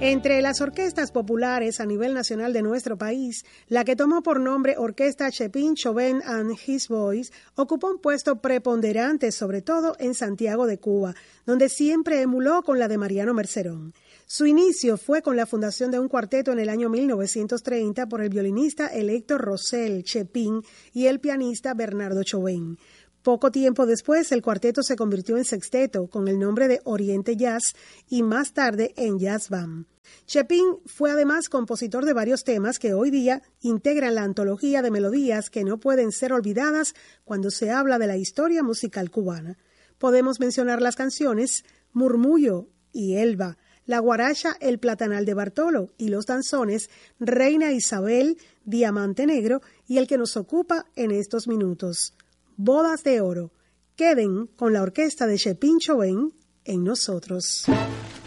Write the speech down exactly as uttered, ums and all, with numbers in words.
Entre las orquestas populares a nivel nacional de nuestro país, la que tomó por nombre Orquesta Chepín Chauvin and His Boys ocupó un puesto preponderante, sobre todo en Santiago de Cuba, donde siempre emuló con la de Mariano Mercerón. Su inicio fue con la fundación de un cuarteto en el año mil novecientos treinta por el violinista electo Rosel Chepín y el pianista Bernardo Chauvin. Poco tiempo después, el cuarteto se convirtió en sexteto con el nombre de Oriente Jazz y más tarde en Jazz Band. Chepín fue además compositor de varios temas que hoy día integran la antología de melodías que no pueden ser olvidadas cuando se habla de la historia musical cubana. Podemos mencionar las canciones Murmullo y Elba, la guaracha El Platanal de Bartolo y los danzones Reina Isabel, Diamante Negro y el que nos ocupa en estos minutos, Bodas de Oro. Queden con la orquesta de Chepín Chauvin en nosotros.